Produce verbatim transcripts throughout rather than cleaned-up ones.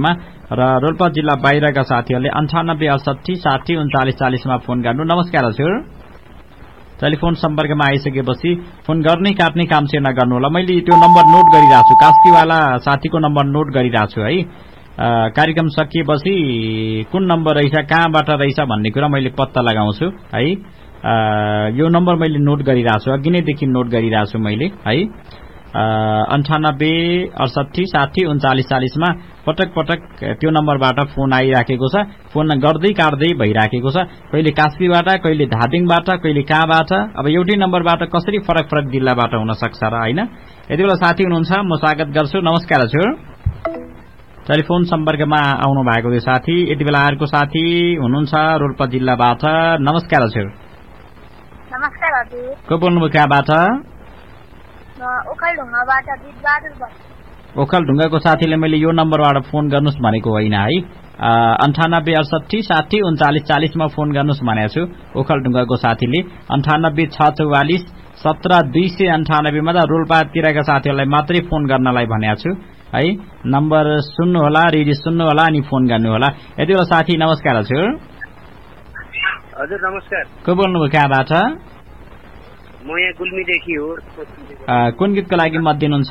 मा र रोल्पा जिल्ला बाहिरका साथीहरूले अन्ठानब्बे अडसठी साठी उन्चालिस चालिसमा फोन गर्नु। नमस्कार हजुर। टेलिफोन सम्पर्कमा आइसकेपछि फोन गर्ने काट्ने काम चाहिँ नगर्नु होला। मैले त्यो नम्बर नोट गरिरहेको छु, कास्कीवाला साथीको नम्बर नोट गरिरहेको छु है। कार्यक्रम सकिएपछि कुन नम्बर रहेछ, कहाँबाट रहेछ भन्ने कुरा मैले पत्ता लगाउँछु है। यो नम्बर मैले नोट गरिरहेको छु, अघि नैदेखि नोट गरिरहेको छु मैले है। अन्ठानब्बे अडसठी साठी उन्चालिस चालिसमा पटक पटक त्यो नम्बरबाट फोन आइराखेको छ। फोन गर्दै काट्दै भइराखेको छ, कहिले कास्कीबाट, कहिले धादिङबाट, कहिले कहाँबाट। अब एउटै नम्बरबाट कसरी फरक फरक जिल्लाबाट हुन सक्छ र हैन। यति बेला साथी हुनुहुन्छ, म स्वागत गर्छु। नमस्कार हजुर। टेलिफोन सम्पर्कमा आउनु भएको थियो साथी। यति बेला अर्को साथी हुनुहुन्छ रोल्पा जिल्लाबाट। नमस्कार हजुर। नमस्कार हजुर। को बोल्नुभयो, कहाँबाट? ओखलढुङ्गाबाट बिरबहादुर बोल्छु। ओखलढुङ्गाको साथीले मैले यो नम्बरबाट फोन गर्नुस् भनेको होइन है। अन्ठानब्बे अडसठी साठी उन्चालिस चालिसमा फोन गर्नुस् भनेको छु। ओखलढुङ्गाको साथीले अन्ठानब्बे छ चौवालिस सत्र दुई सय अन्ठानब्बेमा त रोल्पातिरका साथीहरूलाई मात्रै फोन गर्नलाई भनेको छु है। नम्बर सुन्नु होला, रेडियो सुन्नु होला अनि फोन गर्नु होला। यति बेला साथी नमस्कार हजुर। हजुर नमस्कार। को बोल्नुभयो, कहाँबाट? म यहाँ गुल्मीदेखि हो। कुन गीतको लागि मत दिनुहुन्छ?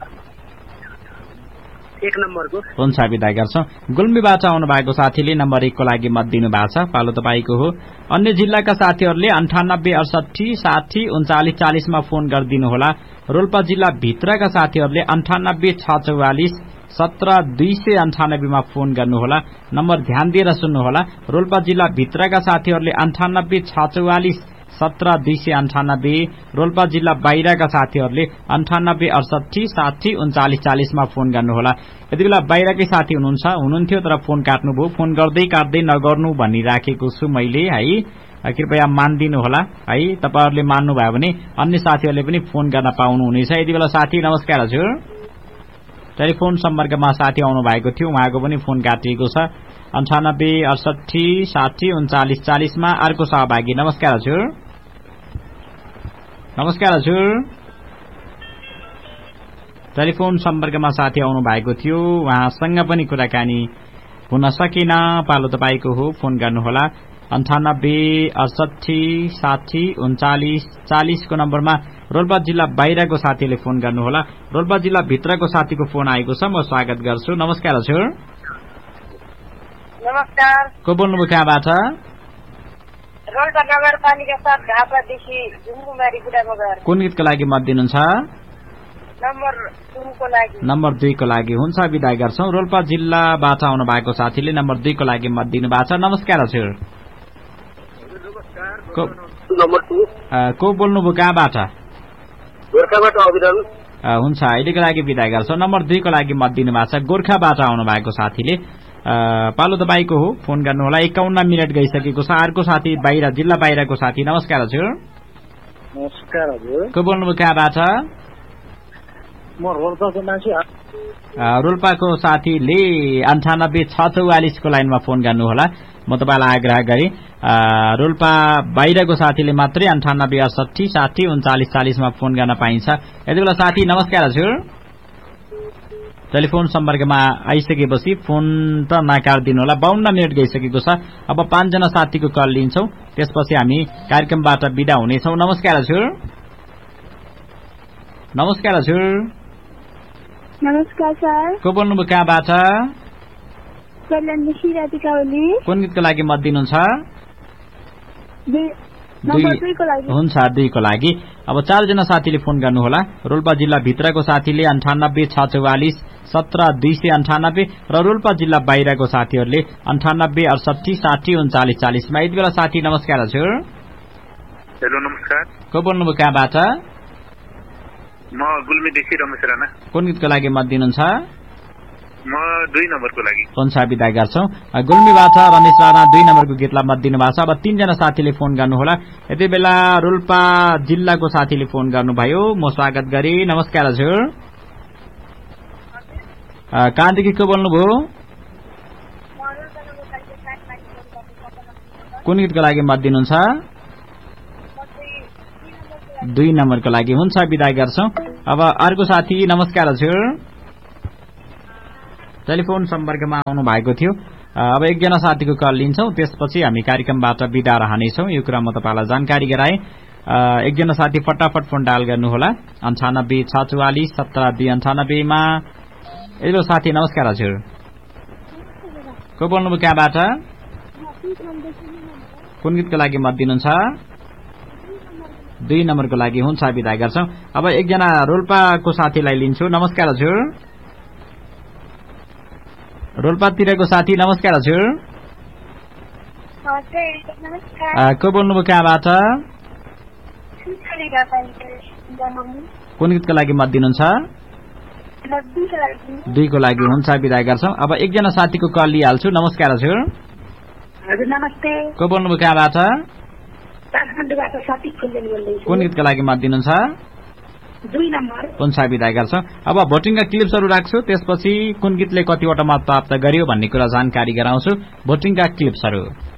एक नम्बरको। हुन्छ, बिदा गर्छौँ। गुल्मीबाट आउनु भएको साथीले नम्बर एकको लागि मत दिनु भएको छ, पालो तपाईँको हो। अन्य जिल्लाका साथीहरूले अन्ठानब्बे अडसठी साठी उन्चालिस चालिसमा फोन गरिदिनु होला। रोल्पा जिल्ला भित्रका साथीहरूले अन्ठानब्बे छ चौवालिस सत्र दुई सय अन्ठानब्बेमा फोन गर्नुहोला। नम्बर ध्यान दिएर सुन्नुहोला। रोल्पा जिल्ला भित्रका साथीहरूले अन्ठानब्बे छ चौवालिस सत्र दुई सय अन्ठानब्बे, रोल्पा जिल्ला बाहिरका साथीहरूले अन्ठानब्बे अडसठी साठी उन्चालिस चालिसमा फोन गर्नुहोला। यति बेला बाहिरकै साथी हुनुहुन्छ हुनुहुन्थ्यो तर फोन काट्नुभयो। फोन गर्दै काट्दै नगर्नु भनिराखेको छु मैले है। कृपया मानिदिनु होला है। तपाईँहरूले मान्नुभयो भने अन्य साथीहरूले पनि फोन गर्न पाउनुहुनेछ। यति बेला साथी नमस्कार हजुर। टेलिफोन सम्पर्कमा साथी आउनु भएको थियो, उहाँको पनि फोन काटिएको छ। अन्ठानब्बे अडसठी साठी उन्चालिस चालिसमा अर्को सहभागी। नमस्कार हजुर। नमस्कार हजुर। टेलिफोन सम्पर्कमा साथी आउनु भएको थियो, उहाँसँग पनि कुराकानी हुन सकेन। पालो तपाईँको हो, फोन गर्नुहोला। अन्ठानब्बे अडसठी साठी उन्चालिस चालिसको नम्बरमा रोल्पा जिल्ला बाहिरको साथीले फोन गर्नुहोला। रोल्पा जिल्ला भित्रको साथीको फोन आएको छ, म स्वागत गर्छु। नमस्कार हजुर। नमस्कार। को बोल्नुभयो, कहाँबाट? रोल्पा नगरपालिका सात घापादेखि झुमकुमारी बुढामगर। कुन गीतको लागि मत दिनुहुन्छ? नम्बर दुईको लागि। नम्बर दुईको लागि। हुन्छ, बिदा गर्छौँ। रोल्पा जिल्लाबाट आउनु भएको साथीले नम्बर दुईको लागि मत दिनु भएको छ। नमस्कार हजुर। को बोल्नुभयो, कहाँबाट? गोर्खाबाट अभिनव। हुन्छ, अहिलेको लागि बिदा गर्छौँ। नम्बर दुईको लागि मत दिनु भएको छ गोर्खाबाट आउनु भएको साथीले। पालो तपाईँको हो, फोन गर्नुहोला। एकाउन्न मिनट गइसकेको छ। अर्को साथी बाहिर, जिल्ला बाहिरको साथी। नमस्कार हजुर। नमस्कार हजुर। को बोल्नुभयो, कहाँबाट? म रोल्पाको मान्छे। रोल्पाको साथीले अन्ठानब्बे छ चौवालिसको लाइनमा फोन गर्नुहोला। म तपाईँलाई आग्रह गरेँ। रोल्पा बाहिरको साथीले मात्रै अन्ठानब्बे अडसठी साठी उन्चालिस चालिसमा फोन गर्न पाइन्छ। यति बेला साथी नमस्कार हजुर। टेलिफोन सम्पर्कमा आइसकेपछि फोन त नकाटिदिनु होला। बाउन्न मिनट गइसकेको छ। अब पाँचजना साथीको कल लिन्छौँ, त्यसपछि हामी कार्यक्रमबाट बिदा हुनेछौँ। नमस्कार हजुर। नमस्कार हजुर। नमस्कार सर। को बोल्नुभयो, कहाँबाट? कुन गीतको लागि मत दिनुहुन्छ? हुन्छ, दुईको लागि। अब चारजना साथीले फोन गर्नुहोला। रोल्पा जिल्ला भित्रको साथीले अन्ठानब्बे छ चौवालिस सत्र दुई सय अन्ठानब्बे र रोल्पा जिल्ला बाहिरको साथीहरूले अन्ठानब्बे अडसठी साठी उन्चालिस चालिसमा। यति बेला साथी नमस्कार हजुर। हेलो नमस्कार। को बोल्नुभयो, कहाँबाट? म गुल्मीदेखि रमेश राणा। कुन गीतको लागि मत दिनुहुन्छ? म दुई नम्बरको लागि। हुन्छ, बिदा गर्छौँ। गुल्मीबाट रमेश राणा दुई नम्बरको गीतलाई मत दिनु भएको छ। अब तीनजना साथीले फोन गर्नुहोला। यति बेला रोल्पा जिल्लाको साथीले फोन गर्नुभयो, म स्वागत गरेँ। नमस्कार हजुर। कहाँदेखि को बोल्नुभयो? कुन गीतको लागि मत दिनुहुन्छ? दुई नम्बरको लागि। हुन्छ, बिदा गर्छौँ। अब अर्को साथी। नमस्कार हजुर। टेलिफोन सम्पर्कमा आउनु भएको थियो। अब एकजना साथीको कल लिन्छौं, त्यसपछि हामी कार्यक्रमबाट बिदा रहनेछौं। यो कुरा म तपाईलाई जानकारी गराएँ। एकजना साथी फटाफट फोन डायल गर्नुहोला अन्ठानब्बे छ चौवालिस सत्र दुई अन्ठानब्बेमा। हेलो साथी, नमस्कार हजुर। को बोल्नुभयो, कहाँबाट? कुन गीतको लागि मत दिनुहुन्छ? दुई नम्बरको लागि हुन्छ, बिदा गर्छौं। अब एकजना रोल्पाको साथीलाई लिन्छु। नमस्कार हजुर। रोल्पातिरको साथी, नमस्कार हजुर। को बोल्नुभयो, कहाँबाट? कुन गीतको लागि मत दिनुहुन्छ? दुईको लागि हुन्छ, बिदा गर्छौं। अब एकजना साथीको कल लिइहाल्छु। नमस्कार हजुर। हजुर नमस्ते। को बोल्नुभयो, कहाँबाट? काठमाडौँबाट सती फुलदेन बोल्दैछु। कुन गीतको लागि मत दिनुहुन्छ? दुई नम्बर। हुन्छ, बिदा गर्छौं। अब भोटिङका क्लिप्सहरू राख्छु, त्यसपछि कुन गीतले कतिवटा मत प्राप्त गर्यो भन्ने कुरा जानकारी गराउँछु। भोटिङका क्लिप्सहरू